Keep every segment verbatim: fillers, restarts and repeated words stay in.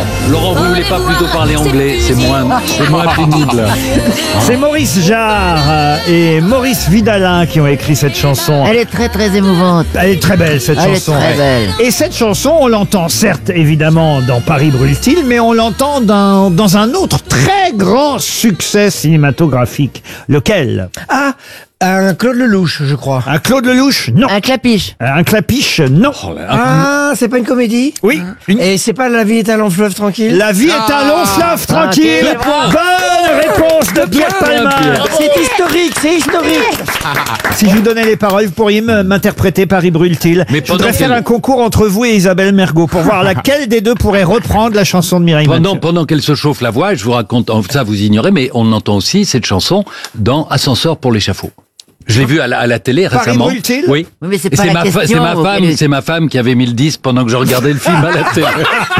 non. Laurent, vous ne voulez pas plutôt parler anglais? C'est moins, c'est moins pénible. C'est Maurice Jarre et Maurice Vidalin qui ont écrit cette chanson. Elle est très très émouvante. Elle est très belle cette Elle chanson. est très belle. Et cette chanson, on l'entend certes évidemment dans Paris brûle-t-il, mais on l'entend dans, dans un autre très grand succès cinématographique. Lequel? Ah, un Claude Lelouch, je crois. Un Claude Lelouch? Non. Un clapiche. Un Clapiche? Non. Ah, c'est pas une comédie? Oui. Une- Et c'est pas La vie est un long fleuve tranquille? La vie est un long fleuve tranquille. quel bon. Bonne réponse de Pierre Palmade. C'est historique, c'est historique. Si je vous donnais les paroles, vous pourriez me- m'interpréter Paris brûle-t-il. Mais Je voudrais pendant faire quel- un concours entre vous et Isabelle Mergo pour voir laquelle des deux pourrait reprendre la chanson de Mireille Pendant, Mathieu. pendant qu'elle se chauffe la voix, je vous raconte, ça vous ignorez, mais on entend aussi cette chanson dans Ascenseur pour l'échafaud. Je l'ai vu à la, à la télé Paris récemment. brûle-t-il? Oui. Oui, mais c'est Et pas la ma, fa- question, c'est ma vous femme, voulez- c'est ma femme qui avait mis le disque pendant que je regardais le film à la télé.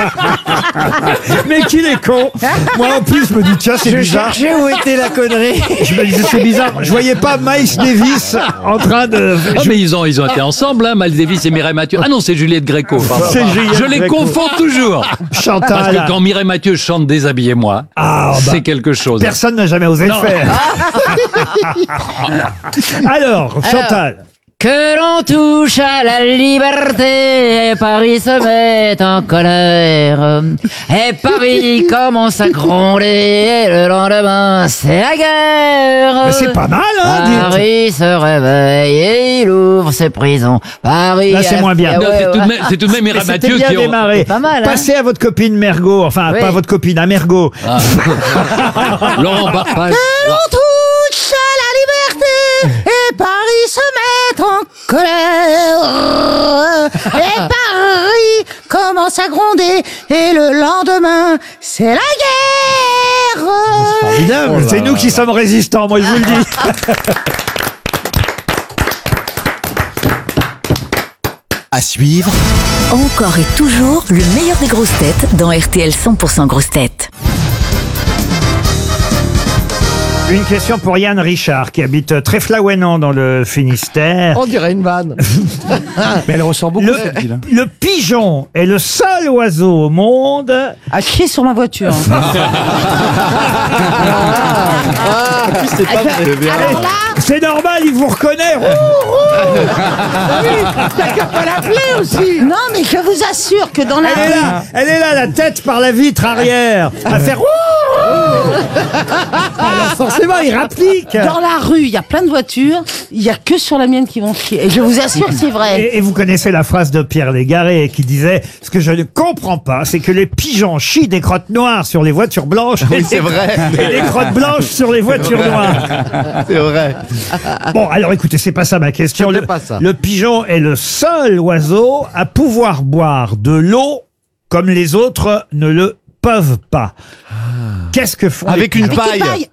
Mais qu'il est con. Moi en plus je me dis tiens c'est Je bizarre. cherchais où était la connerie. Je me disais c'est bizarre. Je voyais pas Miles Davis en train de. Ah, mais ils ont, ils ont été ensemble, hein, Miles Davis et Mireille Mathieu. Ah non, c'est Juliette Gréco. pardon. C'est Juliette Je les Gréco. confonds toujours. Parce Chantal. que quand Mireille Mathieu chante Déshabillez-moi, Ah, bah, c'est quelque chose. personne n'a jamais osé le faire. Alors Chantal. Que l'on touche à la liberté, et Paris se met en colère. Et Paris commence à gronder, et le lendemain, c'est la guerre. Mais c'est pas mal hein. dites. Paris se réveille et il ouvre ses prisons. Paris. Là, c'est moins bien. Non, Ouais, c'est, tout de ouais. même, c'est tout de même Mais Mireille c'était Mathieu bien qui ont... démarré. Pas mal, hein. Passez à votre copine Mergo. Enfin Oui. pas votre copine, à Mergo. Ah. Laurent Barpage. On touche à la liberté et Paris se met en colère. Et Paris commence à gronder et le lendemain, c'est la guerre. Formidable. C'est nous qui sommes résistants, moi je vous le dis. À suivre, Encore et toujours le meilleur des grosses têtes dans R T L cent pour cent grosses têtes. Une question pour Yann Richard qui habite Tréflaouénan dans le Finistère. On dirait une vanne. Mais elle ressort beaucoup Le, cette ville. le pigeon est le seul oiseau au monde. À chier sur ma voiture. C'est normal, il vous reconnaît. Non, mais je vous assure que dans la Elle est là, elle est là, la tête par la vitre arrière, à faire. Alors forcément, il rapplique. Dans la rue, il y a plein de voitures, il y a que sur la mienne qui vont chier. Et je vous assure, c'est vrai. Et, et vous connaissez la phrase de Pierre Légaré qui disait « Ce que je ne comprends pas, c'est que les pigeons chient des crottes noires sur les voitures blanches et, c'est vrai. et des crottes blanches sur les voitures noires. C'est vrai. » Bon, alors écoutez, c'est pas ça ma question. Le, pas ça. le pigeon est le seul oiseau à pouvoir boire de l'eau comme les autres ne le peuvent pas. Qu'est-ce que font Avec les une pigeons paille.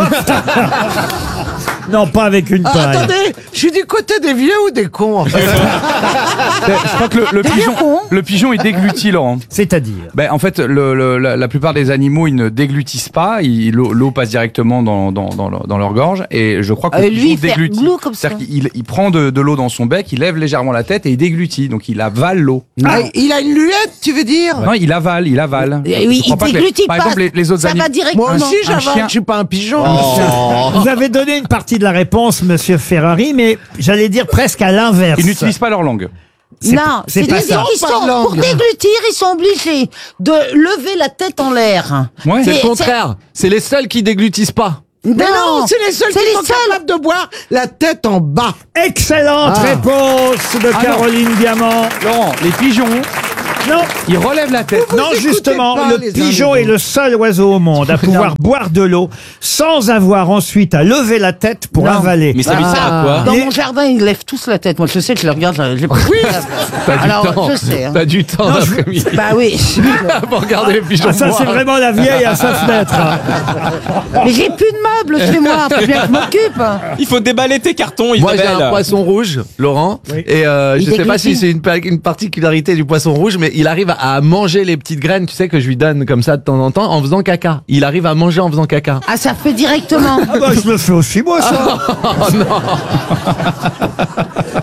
Non, pas avec une paille. Ah, attendez, je suis du côté des vieux ou des cons en fait. Je crois que le, le pigeon, le pigeon il déglutit, Laurent. C'est-à-dire Ben, en fait, le, le- la, la plupart des animaux, ils ne déglutissent pas. Ils- L'eau l'eau passe directement dans, dans, dans, leur- dans leur gorge. Et je crois que Ah, le lui, pigeon il fait déglutit. glou comme ça. C'est-à-dire qu'il il prend de, de l'eau dans son bec, il lève légèrement la tête et il déglutit. Donc il avale l'eau. Ah, il a une luette, tu veux dire? Non, il avale, il avale. Eh oui, Je crois il pas que les- déglutit Par pas. exemple, les, les autres Ça animaux. va directement. Moi aussi un j'avale, chien. je suis pas un pigeon. Vous avez donné une partie de la réponse, monsieur Ferrari, mais j'allais dire presque à l'inverse. Ils n'utilisent pas leur langue. C'est- Non, c'est pas c'est-à-dire ça. qu'ils Pas de sont, langue. pour déglutir, ils sont obligés de lever la tête en l'air. Ouais. C'est- C'est le contraire. C'est les seuls qui déglutissent pas. Mais non, c'est les seuls c'est qui les sont seuls. capables de boire la tête en bas. Excellente Ah. réponse de Ah non. Caroline Diamant. Laurent, les pigeons, Non, ils relèvent la tête. non, écoutez justement, pas le les pigeon animaux. est le seul oiseau au monde à pouvoir boire de l'eau sans avoir ensuite à lever la tête pour Non. avaler. Mais ça lui sert à quoi? Dans Les- mon jardin, ils lèvent tous la tête. Moi, je sais que je les regarde. je- J'ai pas T'as du Alors, temps. je sais. hein. T'as du temps Non, je- l'après-midi Bah oui. pour regarder les pigeons Ah, ça, c'est boire. vraiment la vieille à sa fenêtre. hein. Mais j'ai plus de meubles chez moi. Faut bien que je m'occupe. Il faut déballer tes cartons, Moi j'ai un poisson rouge, Laurent, Oui. et euh, Il je sais pas si déglutit. c'est une, pa- une particularité du poisson rouge, mais il arrive à, à manger les petites graines, tu sais, que je lui donne comme ça de temps en temps, en faisant caca. Il arrive à manger en faisant caca. Ah, ça fait directement. Ah bah, je le fais aussi, moi, ça.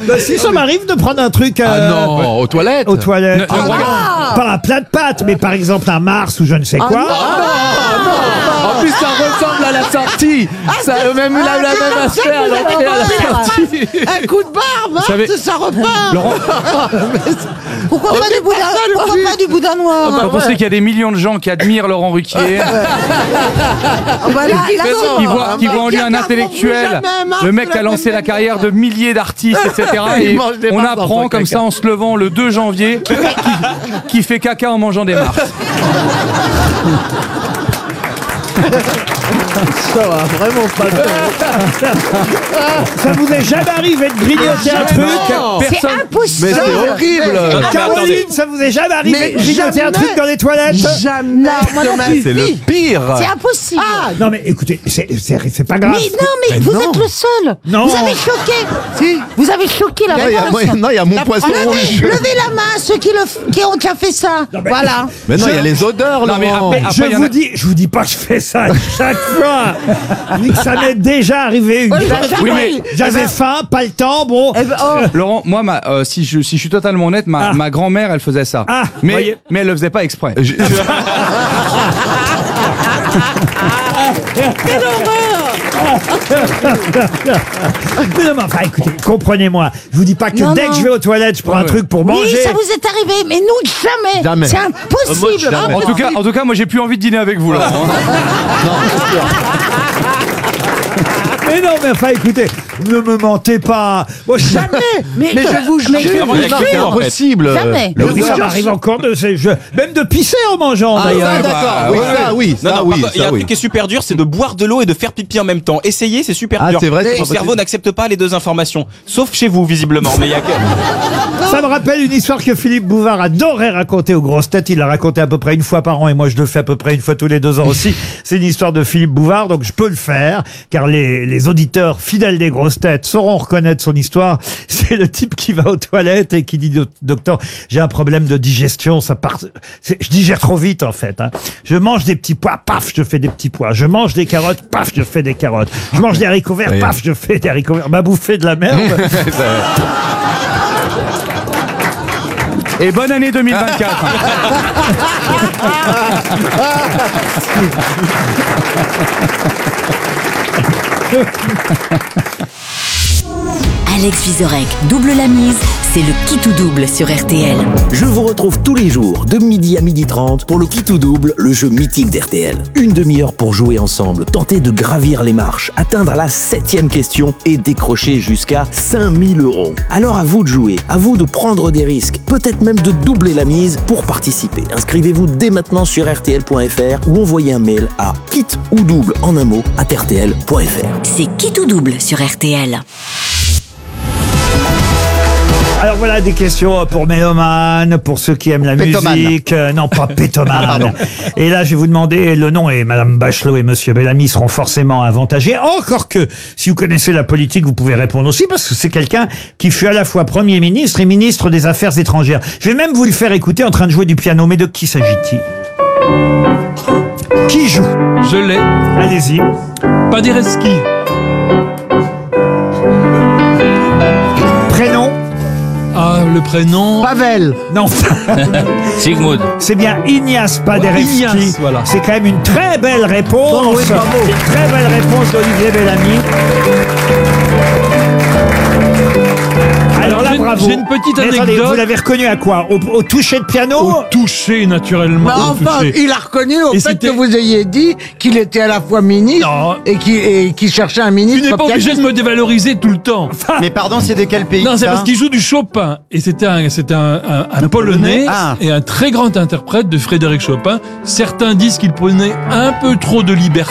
Bah, si ça m'arrive de prendre un truc euh, Ah non, aux toilettes. aux toilettes. Ne- ne Ah, regarde- non, pas un plat de pâtes, mais par exemple un Mars ou je ne sais quoi. En plus, ça ressemble à la sortie. Ça a même la, la même aspect à l'entrée, à la sortie. Un coup de barbe, hein, savez- ça repart. Laurent, Pourquoi pas du boudin Pourquoi pas du boudin noir vous pensez qu'il y a des millions de gens qui admirent Laurent Ruquier, Ah bah là, là, non. qui voient, qui voient en lui un regarde, intellectuel, on bouge jamais, Marc, le mec la a lancé même la carrière de milliers d'artistes, et cetera. Il Et mange des on Mars dans apprend son comme caca. ça en se levant le deux janvier qui, qui fait caca en mangeant des Mars. Ça va vraiment pas Ça vous est jamais arrivé de grignoter un truc C'est Personne. impossible. Mais c'est horrible. Non, mais Caroline, attendez. ça vous est jamais arrivé Mais de grignoter un jamais. truc dans les toilettes? Jamais. Non, moi non de ma plus. C'est le vie. pire. C'est impossible. Non mais écoutez, c'est c'est- c'est pas grave. Mais non, mais vous êtes le seul. Non. Vous avez choqué. Si. Vous avez choqué la Non, il y a- France. non, il y a mon poisson Levez, rouge. levez la main ceux qui, le, qui ont déjà fait ça. mais- Voilà. Mais non, il y a les odeurs, Non, mais Laurent. après- Je il y en vous a- dis, je vous dis pas que je fais ça chaque fois. Je dis que ça m'est déjà arrivé une Oui, fois. bah, Oui, mais J'avais faim, pas le temps, bon. Eh ben, oh. Laurent, moi, ma, euh, si, je, si je suis totalement honnête, ma, Ah. ma grand-mère, elle faisait ça. Ah, mais, voyez. mais elle le faisait pas exprès. Je- Mais non, mais enfin, écoutez, comprenez-moi. Je vous dis pas que Non, dès non. que je vais aux toilettes, je prends un Ouais. truc pour Oui, manger. ça vous est arrivé, mais nous jamais. Jamais. C'est impossible. jamais. En tout cas, en tout cas, moi, j'ai plus envie de dîner avec vous, Laurent. Mais non, mais enfin, écoutez, ne me mentez pas. Moi, je- Jamais. Mais, Mais- je vous jure. mais- Vraiment, il y a Non, que c'est ça, en fait. impossible. Jamais. Mais oui, ça m'arrive encore de ces jeux. Même de pisser en mangeant, Ah, d'ailleurs. ça, d'accord. Oui, ça, oui. Non, Ça, non, oui. par contre, il y a Ça, un oui. truc qui est super dur, c'est de boire de l'eau et de faire pipi en même temps. Essayez, c'est super Ah, dur. c'est vrai, c'est Ton pas cerveau possible. n'accepte pas les deux informations. Sauf chez vous, visiblement. Mais il y a que... Ça me rappelle une histoire que Philippe Bouvard adorait raconter aux grosses têtes. Il l'a raconté à peu près une fois par an et moi je le fais à peu près une fois tous les deux ans aussi. C'est une histoire de Philippe Bouvard, donc je peux le faire car les, les auditeurs fidèles des grosses têtes sauront reconnaître son histoire. C'est le type qui va aux toilettes et qui dit docteur, j'ai un problème de digestion, ça part, c'est- je digère trop vite en fait. Hein. Je mange des petits pois, paf, je fais des petits pois. Je mange des carottes, paf, je fais des carottes. Je mange des haricots verts, Oui. paf, je fais des haricots verts. M'a bouffé de la merde. Et bonne année deux mille vingt-quatre. Alex Vizorek double la mise, c'est le qui tout double sur R T L. Je vous retrouve tous les jours de midi à midi trente pour le qui tout double, le jeu mythique d'R T L. Une demi-heure pour jouer ensemble, tenter de gravir les marches, atteindre la septième question et décrocher jusqu'à cinq mille euros. Alors à vous de jouer, à vous de prendre des risques, peut-être même de doubler la mise pour participer. Inscrivez-vous dès maintenant sur R T L point F R ou envoyez un mail à kit ou double en un mot à R T L point F R. C'est qui tout double sur R T L. Alors voilà des questions pour mélomanes, pour ceux qui aiment la Pétomane. musique. Euh, non, pas pétomane. Et là, je vais vous demander le nom et Madame Bachelot et Monsieur Bellamy seront forcément avantagés. Encore que, si vous connaissez la politique, vous pouvez répondre aussi parce que c'est quelqu'un qui fut à la fois Premier ministre et ministre des Affaires étrangères. Je vais même vous le faire écouter en train de jouer du piano. Mais de qui s'agit-il? Qui joue? Je l'ai. Allez-y. Paderewski. Prénom? Ah, le prénom. Pavel. Non. Sigmund. C'est bien Ignace Paderewski. Ignace, voilà. C'est quand même une très belle réponse. Oh oui, bravo. Une très belle réponse d'Olivier Bellamy. Alors là, J'ai une- bravo. j'ai une petite Mais attendez, anecdote. vous l'avez reconnu à quoi? Au, au toucher de piano? Au toucher, naturellement. Mais au enfin, toucher. il a reconnu au Et fait c'était- que vous ayez dit qu'il était à la fois ministre Non. et qu'il et qu'il cherchait un Tu ministre. n'es pas obligé pianiste. de me dévaloriser tout le temps. Mais pardon, c'est de quel pays Non, c'est ça parce qu'il joue du Chopin. Et c'était un, c'était un, un, un Polonais Ah. et un très grand interprète de Frédéric Chopin. Certains disent qu'il prenait un peu trop de liberté.